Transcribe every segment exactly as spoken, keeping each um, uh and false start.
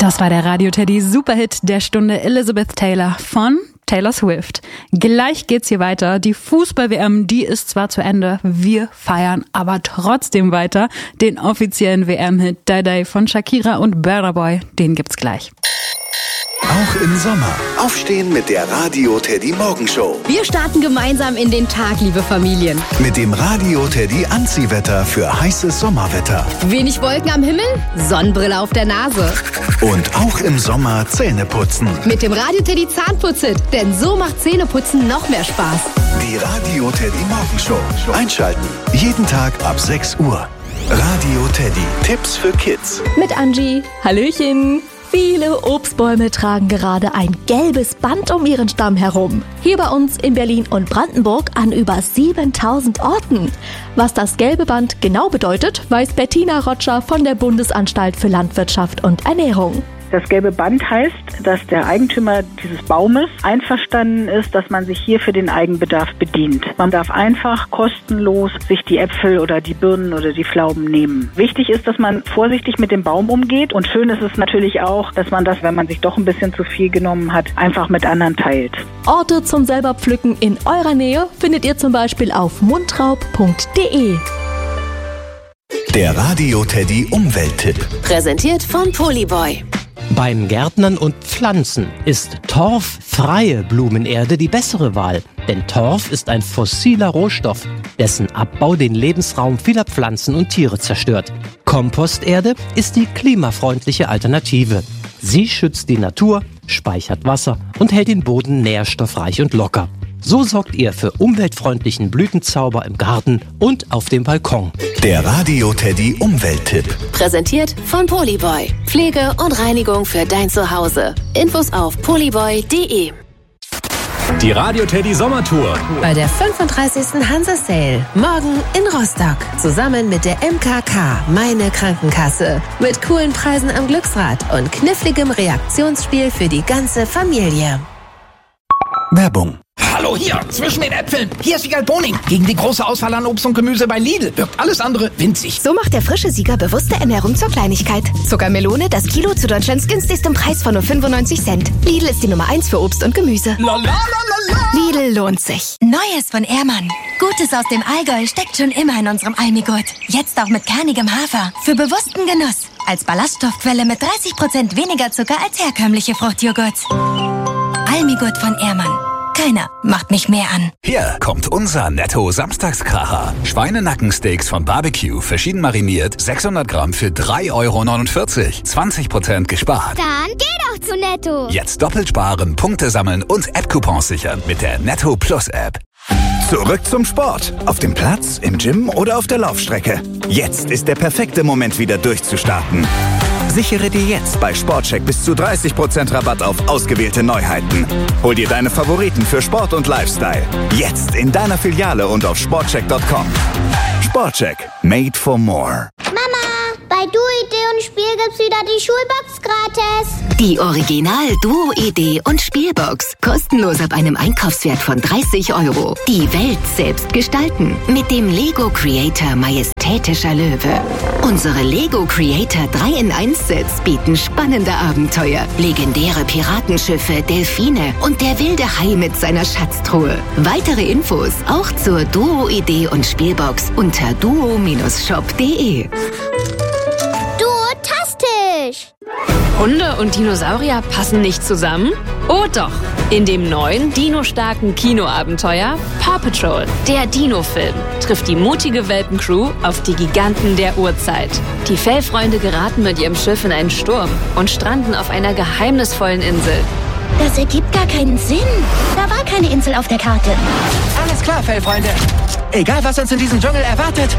Das war der Radio-Teddy-Superhit der Stunde Elizabeth Taylor von Taylor Swift. Gleich geht's hier weiter. Die Fußball-W M, die ist zwar zu Ende, wir feiern aber trotzdem weiter. Den offiziellen W M-Hit Die Die von Shakira und Burna Boy, den gibt's gleich. Auch im Sommer. Aufstehen mit der Radio-Teddy Morgenshow. Wir starten gemeinsam in den Tag, liebe Familien. Mit dem Radio-Teddy Anziehwetter für heißes Sommerwetter. Wenig Wolken am Himmel, Sonnenbrille auf der Nase. Und auch im Sommer Zähne putzen. Mit dem Radio-Teddy Zahnputz-Hit, denn so macht Zähneputzen noch mehr Spaß. Die Radio-Teddy Morgenshow. Einschalten. Jeden Tag ab sechs Uhr. Radio-Teddy. Tipps für Kids. Mit Angie. Hallöchen. Viele Obstbäume tragen gerade ein gelbes Band um ihren Stamm herum. Hier bei uns in Berlin und Brandenburg an über siebentausend Orten. Was das gelbe Band genau bedeutet, weiß Bettina Rotscher von der Bundesanstalt für Landwirtschaft und Ernährung. Das gelbe Band heißt, dass der Eigentümer dieses Baumes einverstanden ist, dass man sich hier für den Eigenbedarf bedient. Man darf einfach kostenlos sich die Äpfel oder die Birnen oder die Pflaumen nehmen. Wichtig ist, dass man vorsichtig mit dem Baum umgeht und schön ist es natürlich auch, dass man das, wenn man sich doch ein bisschen zu viel genommen hat, einfach mit anderen teilt. Orte zum selber pflücken in eurer Nähe findet ihr zum Beispiel auf mundraub punkt de. Der Radio-Teddy Umwelttipp. Präsentiert von Polyboy. Beim Gärtnern und Pflanzen ist torffreie Blumenerde die bessere Wahl. Denn Torf ist ein fossiler Rohstoff, dessen Abbau den Lebensraum vieler Pflanzen und Tiere zerstört. Komposterde ist die klimafreundliche Alternative. Sie schützt die Natur, speichert Wasser und hält den Boden nährstoffreich und locker. So sorgt ihr für umweltfreundlichen Blütenzauber im Garten und auf dem Balkon. Der Radio-Teddy Umwelttipp. Präsentiert von Polyboy. Pflege und Reinigung für dein Zuhause. Infos auf polyboy punkt de. Die Radio-Teddy Sommertour. Bei der fünfunddreißigsten Hansa Sale. Morgen in Rostock. Zusammen mit der M K K, meine Krankenkasse. Mit coolen Preisen am Glücksrad und kniffligem Reaktionsspiel für die ganze Familie. Werbung. Hallo hier, zwischen den Äpfeln. Hier ist Wiegald Boning. Gegen die große Auswahl an Obst und Gemüse bei Lidl wirkt alles andere winzig. So macht der frische Sieger bewusste Ernährung zur Kleinigkeit. Zuckermelone, das Kilo zu Deutschlands günstigstem Preis von nur fünfundneunzig Cent. Lidl ist die Nummer eins für Obst und Gemüse. La, la, la, la, la. Lidl lohnt sich. Neues von Ehrmann. Gutes aus dem Allgäu steckt schon immer in unserem Almigurt. Jetzt auch mit kernigem Hafer. Für bewussten Genuss. Als Ballaststoffquelle mit dreißig Prozent weniger Zucker als herkömmliche Fruchtjoghurts. Almigurt von Ehrmann. Keiner macht mich mehr an. Hier kommt unser Netto-Samstagskracher. Schweinenackensteaks von Barbecue, verschieden mariniert, sechshundert Gramm für drei Euro neunundvierzig. zwanzig Prozent gespart. Dann geh doch zu Netto. Jetzt doppelt sparen, Punkte sammeln und App-Coupons sichern mit der Netto Plus App. Zurück zum Sport. Auf dem Platz, im Gym oder auf der Laufstrecke. Jetzt ist der perfekte Moment, wieder durchzustarten. Sichere dir jetzt bei Sportcheck bis zu dreißig Prozent Rabatt auf ausgewählte Neuheiten. Hol dir deine Favoriten für Sport und Lifestyle. Jetzt in deiner Filiale und auf sportcheck punkt com. Sportcheck. Made for more. Mama, bei Duo-Idee und Spiel gibt's wieder die Schulbox gratis. Die Original Duo-Idee und Spielbox. Kostenlos ab einem Einkaufswert von dreißig Euro. Die Welt selbst gestalten. Mit dem Lego Creator Majestätischer Löwe. Unsere Lego Creator drei in eins Sets bieten spannende Abenteuer, legendäre Piratenschiffe, Delfine und der wilde Hai mit seiner Schatztruhe. Weitere Infos auch zur Duo-Idee und Spielbox unter duo shop punkt de. Duotastisch! Hunde und Dinosaurier passen nicht zusammen? Oh doch! In dem neuen, dinostarken Kinoabenteuer Paw Patrol, der Dino-Film, trifft die mutige Welpencrew auf die Giganten der Urzeit. Die Fellfreunde geraten mit ihrem Schiff in einen Sturm und stranden auf einer geheimnisvollen Insel. Das ergibt gar keinen Sinn. Da war keine Insel auf der Karte. Alles klar, Fellfreunde. Egal, was uns in diesem Dschungel erwartet.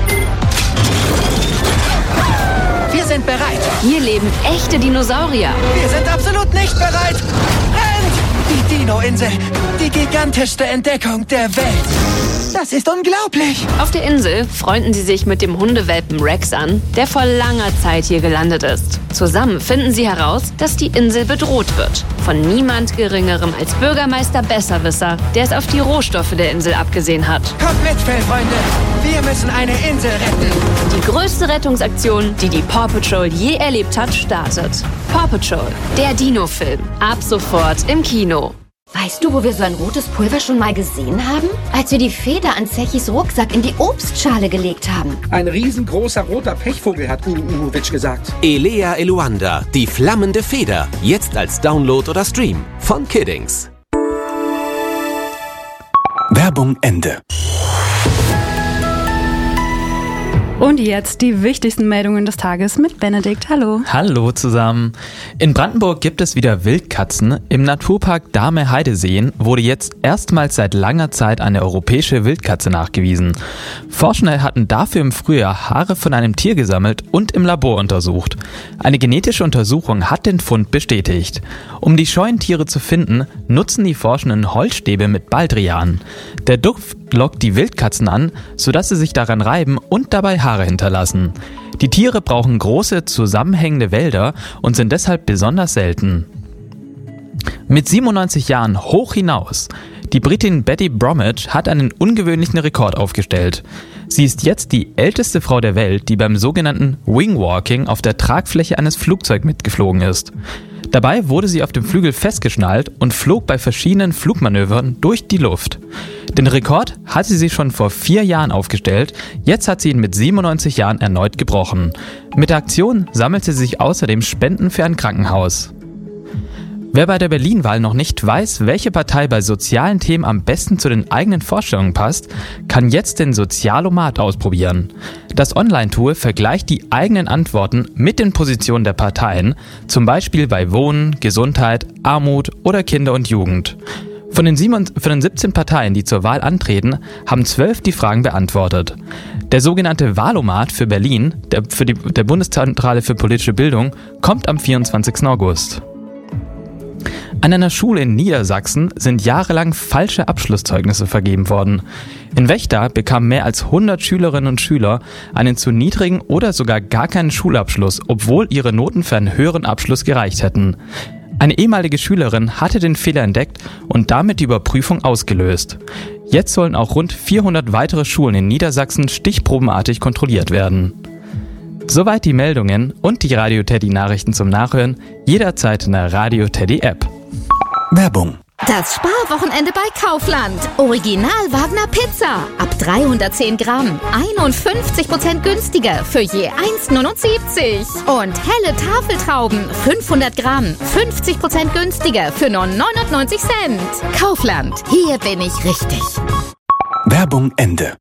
Wir sind bereit. Hier leben echte Dinosaurier. Wir sind absolut nicht bereit. Rennt! Die Dino-Insel. Die gigantischste Entdeckung der Welt. Das ist unglaublich. Auf der Insel freunden sie sich mit dem Hundewelpen Rex an, der vor langer Zeit hier gelandet ist. Zusammen finden sie heraus, dass die Insel bedroht wird. Von niemand Geringerem als Bürgermeister Besserwisser, der es auf die Rohstoffe der Insel abgesehen hat. Kommt mit, Fellfreunde! Wir müssen eine Insel retten! Die größte Rettungsaktion, die die Paw Patrol je erlebt hat, startet. Paw Patrol, der Dino-Film. Ab sofort im Kino. Weißt du, wo wir so ein rotes Pulver schon mal gesehen haben? Als wir die Feder an Zechis Rucksack in die Obstschale gelegt haben. Ein riesengroßer roter Pechvogel, hat Uruwitsch gesagt. Elea Eluanda, die flammende Feder. Jetzt als Download oder Stream von Kiddings. Werbung Ende. Und jetzt die wichtigsten Meldungen des Tages mit Benedikt. Hallo. Hallo zusammen. In Brandenburg gibt es wieder Wildkatzen. Im Naturpark Dahme-Heideseen wurde jetzt erstmals seit langer Zeit eine europäische Wildkatze nachgewiesen. Forschende hatten dafür im Frühjahr Haare von einem Tier gesammelt und im Labor untersucht. Eine genetische Untersuchung hat den Fund bestätigt. Um die scheuen Tiere zu finden, nutzen die Forschenden Holzstäbe mit Baldrian. Der Duft lockt die Wildkatzen an, sodass sie sich daran reiben und dabei Haare hinterlassen. Die Tiere brauchen große, zusammenhängende Wälder und sind deshalb besonders selten. Mit siebenundneunzig Jahren hoch hinaus. Die Britin Betty Bromwich hat einen ungewöhnlichen Rekord aufgestellt. Sie ist jetzt die älteste Frau der Welt, die beim sogenannten Wingwalking auf der Tragfläche eines Flugzeugs mitgeflogen ist. Dabei wurde sie auf dem Flügel festgeschnallt und flog bei verschiedenen Flugmanövern durch die Luft. Den Rekord hatte sie sich schon vor vier Jahren aufgestellt, jetzt hat sie ihn mit siebenundneunzig Jahren erneut gebrochen. Mit der Aktion sammelte sie sich außerdem Spenden für ein Krankenhaus. Wer bei der Berlin-Wahl noch nicht weiß, welche Partei bei sozialen Themen am besten zu den eigenen Vorstellungen passt, kann jetzt den Sozialomat ausprobieren. Das Online-Tool vergleicht die eigenen Antworten mit den Positionen der Parteien, zum Beispiel bei Wohnen, Gesundheit, Armut oder Kinder und Jugend. Von den, sieben, von den siebzehn Parteien, die zur Wahl antreten, haben zwölf die Fragen beantwortet. Der sogenannte Wahlomat für Berlin, der, für die, der Bundeszentrale für politische Bildung, kommt am vierundzwanzigsten August. An einer Schule in Niedersachsen sind jahrelang falsche Abschlusszeugnisse vergeben worden. In Vechta bekamen mehr als hundert Schülerinnen und Schüler einen zu niedrigen oder sogar gar keinen Schulabschluss, obwohl ihre Noten für einen höheren Abschluss gereicht hätten. Eine ehemalige Schülerin hatte den Fehler entdeckt und damit die Überprüfung ausgelöst. Jetzt sollen auch rund vierhundert weitere Schulen in Niedersachsen stichprobenartig kontrolliert werden. Soweit die Meldungen und die Radio Teddy Nachrichten zum Nachhören, jederzeit in der Radio Teddy App. Werbung. Das Sparwochenende bei Kaufland. Original Wagner Pizza. Ab dreihundertzehn Gramm. einundfünfzig Prozent günstiger für je eins Komma neunundsiebzig. Und helle Tafeltrauben. fünfhundert Gramm. fünfzig Prozent günstiger für nur neunundneunzig Cent. Kaufland. Hier bin ich richtig. Werbung Ende.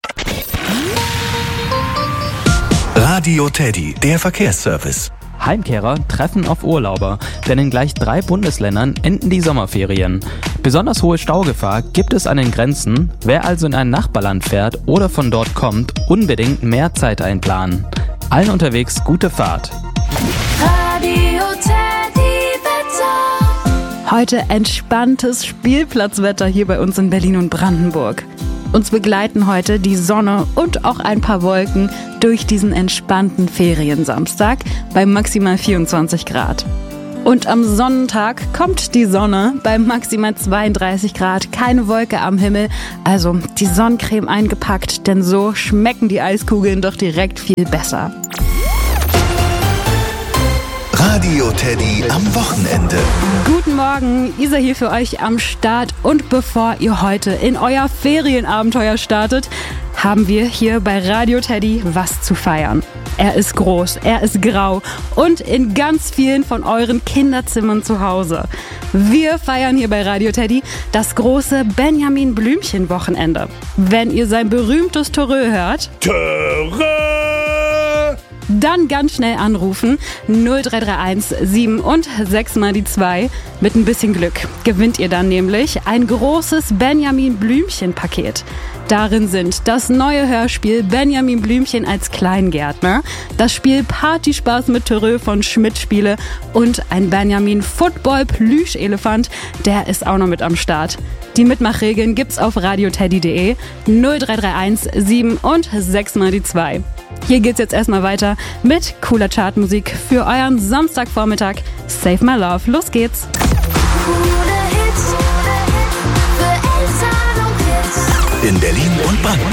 Radio Teddy, der Verkehrsservice. Heimkehrer treffen auf Urlauber, denn in gleich drei Bundesländern enden die Sommerferien. Besonders hohe Staugefahr gibt es an den Grenzen. Wer also in ein Nachbarland fährt oder von dort kommt, unbedingt mehr Zeit einplanen. Allen unterwegs gute Fahrt. Radio Teddy Wetter. Heute entspanntes Spielplatzwetter hier bei uns in Berlin und Brandenburg. Uns begleiten heute die Sonne und auch ein paar Wolken durch diesen entspannten Feriensamstag bei maximal vierundzwanzig Grad. Und am Sonnentag kommt die Sonne bei maximal zweiunddreißig Grad, keine Wolke am Himmel, also die Sonnencreme eingepackt, denn so schmecken die Eiskugeln doch direkt viel besser. Radio Teddy am Wochenende. Guten Morgen, Isa hier für euch am Start. Und bevor ihr heute in euer Ferienabenteuer startet, haben wir hier bei Radio Teddy was zu feiern. Er ist groß, er ist grau und in ganz vielen von euren Kinderzimmern zu Hause. Wir feiern hier bei Radio Teddy das große Benjamin Blümchen-Wochenende. Wenn ihr sein berühmtes Törö hört... Törö! Dann ganz schnell anrufen, null drei drei eins sieben und sechs mal die zwei. Mit ein bisschen Glück gewinnt ihr dann nämlich ein großes Benjamin Blümchen-Paket. Darin sind das neue Hörspiel Benjamin Blümchen als Kleingärtner, das Spiel Partyspaß mit Törö von Schmidt Spiele und ein Benjamin Football Plüschelefant, der ist auch noch mit am Start. Die Mitmachregeln gibt's auf radioteddy punkt de, null drei drei eins sieben und sechs mal die zwei. Hier geht's jetzt erstmal weiter mit cooler Chartmusik für euren Samstagvormittag. Save My Love. Los geht's. In Berlin und Brandenburg.